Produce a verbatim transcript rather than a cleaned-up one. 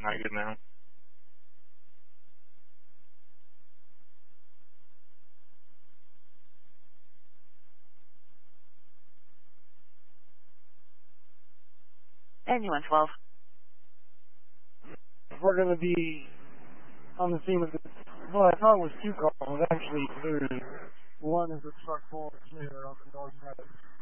not good now. N U N twelve. We're going to be on the scene of the, well, I thought it was two calls, it was actually three. One is a truck full of clear off the dog side.